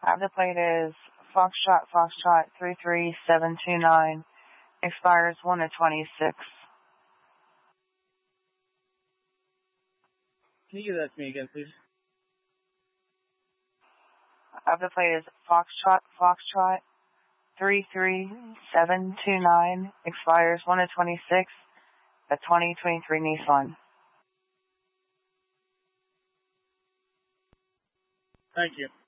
The plate is Foxtrot 33729, expires 1/26. Can you give that to me again, please? The plate is Foxtrot 33729, expires 1/26, a 2023 Nissan. Thank you.